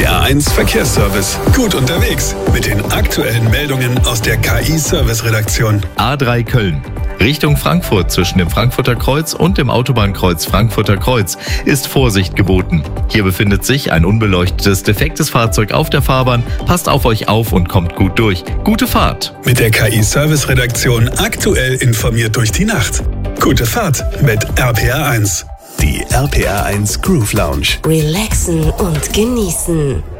RPA1 Verkehrsservice. Gut unterwegs mit den aktuellen Meldungen aus der KI-Service-Redaktion. A3 Köln. Richtung Frankfurt zwischen dem Frankfurter Kreuz und dem Autobahnkreuz Frankfurter Kreuz ist Vorsicht geboten. Hier befindet sich ein unbeleuchtetes, defektes Fahrzeug auf der Fahrbahn. Passt auf euch auf und kommt gut durch. Gute Fahrt! Mit der KI-Service-Redaktion aktuell informiert durch die Nacht. Gute Fahrt mit RPA1. Die RPA1 Groove Lounge. Relaxen und genießen.